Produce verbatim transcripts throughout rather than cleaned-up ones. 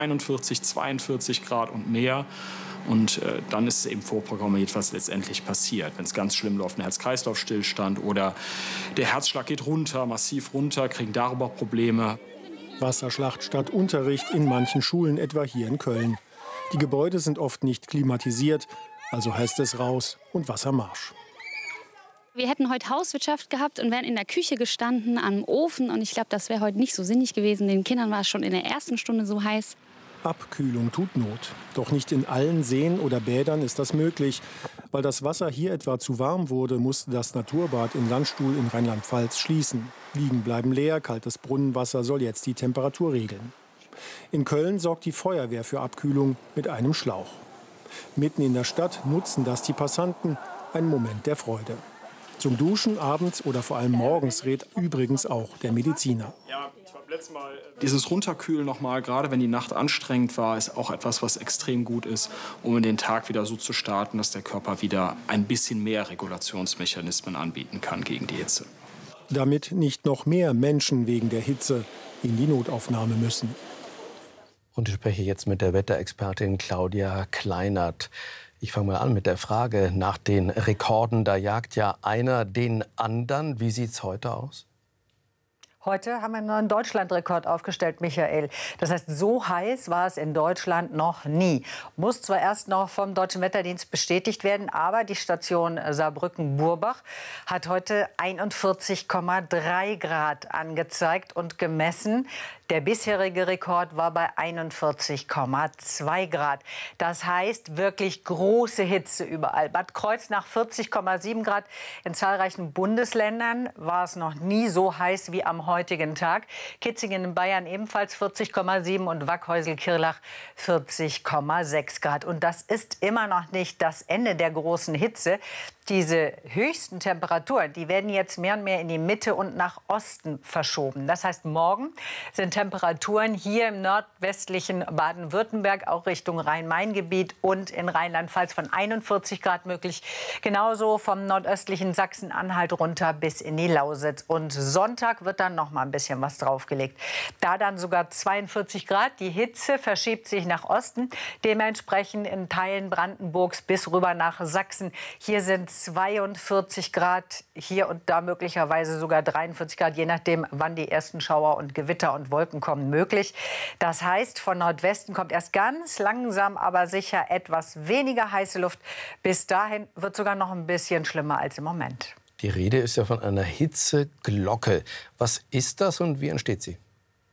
einundvierzig, zweiundvierzig Grad und mehr. Und äh, dann ist eben vorprogrammiert, was letztendlich passiert. Wenn es ganz schlimm läuft, ein Herz-Kreislauf-Stillstand oder der Herzschlag geht runter, massiv runter, kriegen darüber Probleme. Wasserschlacht statt Unterricht in manchen Schulen, etwa hier in Köln. Die Gebäude sind oft nicht klimatisiert, also heißt es raus und Wassermarsch. Wir hätten heute Hauswirtschaft gehabt und wären in der Küche gestanden, am Ofen. Und ich glaube, das wäre heute nicht so sinnig gewesen. Den Kindern war es schon in der ersten Stunde so heiß. Abkühlung tut Not. Doch nicht in allen Seen oder Bädern ist das möglich. Weil das Wasser hier etwa zu warm wurde, musste das Naturbad in Landstuhl in Rheinland-Pfalz schließen. Liegen bleiben leer, kaltes Brunnenwasser soll jetzt die Temperatur regeln. In Köln sorgt die Feuerwehr für Abkühlung mit einem Schlauch. Mitten in der Stadt nutzen das die Passanten, ein Moment der Freude. Zum Duschen abends oder vor allem morgens rät übrigens auch der Mediziner. Dieses Runterkühlen nochmal, gerade wenn die Nacht anstrengend war, ist auch etwas, was extrem gut ist, um in den Tag wieder so zu starten, dass der Körper wieder ein bisschen mehr Regulationsmechanismen anbieten kann gegen die Hitze. Damit nicht noch mehr Menschen wegen der Hitze in die Notaufnahme müssen. Und ich spreche jetzt mit der Wetterexpertin Claudia Kleinert. Ich fange mal an mit der Frage nach den Rekorden. Da jagt ja einer den anderen. Wie sieht es heute aus? Heute haben wir einen neuen Deutschlandrekord aufgestellt, Michael. Das heißt, so heiß war es in Deutschland noch nie. Muss zwar erst noch vom Deutschen Wetterdienst bestätigt werden, aber die Station Saarbrücken-Burbach hat heute einundvierzig Komma drei Grad angezeigt und gemessen. Der bisherige Rekord war bei einundvierzig Komma zwei Grad. Das heißt wirklich große Hitze überall. Bad Kreuznach vierzig Komma sieben Grad. In zahlreichen Bundesländern war es noch nie so heiß wie am heutigen Tag. Kitzingen in Bayern ebenfalls vierzig Komma sieben und Wackhäusel-Kirlach vierzig Komma sechs Grad. Und das ist immer noch nicht das Ende der großen Hitze. Diese höchsten Temperaturen, die werden jetzt mehr und mehr in die Mitte und nach Osten verschoben. Das heißt, morgen sind Temperaturen hier im nordwestlichen Baden-Württemberg, auch Richtung Rhein-Main-Gebiet und in Rheinland-Pfalz von einundvierzig Grad möglich. Genauso vom nordöstlichen Sachsen-Anhalt runter bis in die Lausitz. Und Sonntag wird dann noch mal ein bisschen was draufgelegt. Da dann sogar zweiundvierzig Grad. Die Hitze verschiebt sich nach Osten. Dementsprechend in Teilen Brandenburgs bis rüber nach Sachsen. Hier sind zweiundvierzig Grad, hier und da möglicherweise sogar dreiundvierzig Grad, je nachdem, wann die ersten Schauer und Gewitter und Wolken kommen, möglich. Das heißt, von Nordwesten kommt erst ganz langsam, aber sicher etwas weniger heiße Luft. Bis dahin wird sogar noch ein bisschen schlimmer als im Moment. Die Rede ist ja von einer Hitzeglocke. Was ist das und wie entsteht sie?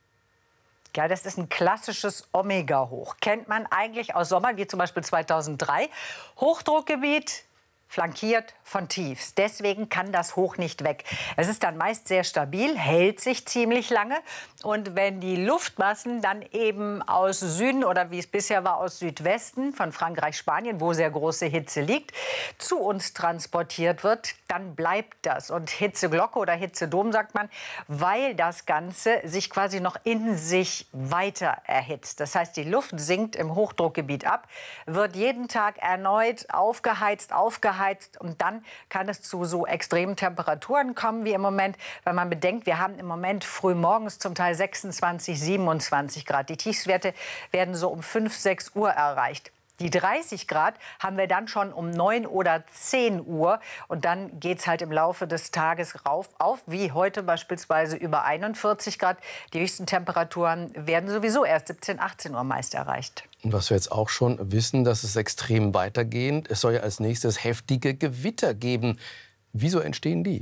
Ja, das ist ein klassisches Omega-Hoch. Kennt man eigentlich aus Sommern, wie zum Beispiel zweitausenddrei. Hochdruckgebiet, flankiert von Tiefs. Deswegen kann das Hoch nicht weg. Es ist dann meist sehr stabil, hält sich ziemlich lange. Und wenn die Luftmassen dann eben aus Süden oder wie es bisher war aus Südwesten von Frankreich, Spanien, wo sehr große Hitze liegt, zu uns transportiert wird, dann bleibt das. Und Hitzeglocke oder Hitzedom sagt man, weil das Ganze sich quasi noch in sich weiter erhitzt. Das heißt, die Luft sinkt im Hochdruckgebiet ab, wird jeden Tag erneut aufgeheizt, aufgeheizt. Und dann kann es zu so extremen Temperaturen kommen wie im Moment. Wenn man bedenkt, wir haben im Moment früh morgens zum Teil sechsundzwanzig, siebenundzwanzig Grad. Die Tiefstwerte werden so um fünf, sechs Uhr erreicht. Die dreißig Grad haben wir dann schon um neun oder zehn Uhr. Und dann geht es halt im Laufe des Tages rauf auf, wie heute beispielsweise über einundvierzig Grad. Die höchsten Temperaturen werden sowieso erst siebzehn, achtzehn Uhr meist erreicht. Und was wir jetzt auch schon wissen, dass es extrem weitergeht. Es soll ja als nächstes heftige Gewitter geben. Wieso entstehen die?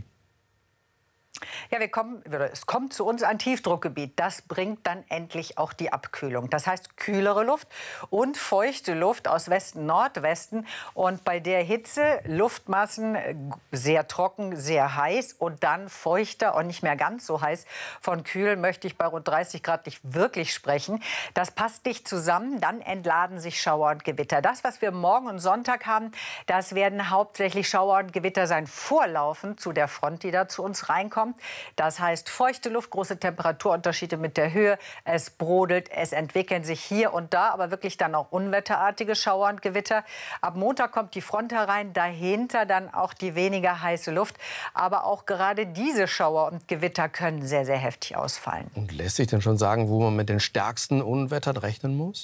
Ja, wir kommen, es kommt zu uns ein Tiefdruckgebiet. Das bringt dann endlich auch die Abkühlung. Das heißt kühlere Luft und feuchte Luft aus Westen, Nordwesten. Und bei der Hitze Luftmassen sehr trocken, sehr heiß und dann feuchter und nicht mehr ganz so heiß. Von kühl möchte ich bei rund dreißig Grad nicht wirklich sprechen. Das passt nicht zusammen. Dann entladen sich Schauer und Gewitter. Das, was wir morgen und Sonntag haben, das werden hauptsächlich Schauer und Gewitter sein, vorlaufend zu der Front, die da zu uns reinkommt. Das heißt feuchte Luft, große Temperaturunterschiede mit der Höhe. Es brodelt, es entwickeln sich hier und da, aber wirklich dann auch unwetterartige Schauer und Gewitter. Ab Montag kommt die Front herein, dahinter dann auch die weniger heiße Luft. Aber auch gerade diese Schauer und Gewitter können sehr, sehr heftig ausfallen. Und lässt sich denn schon sagen, wo man mit den stärksten Unwettern rechnen muss?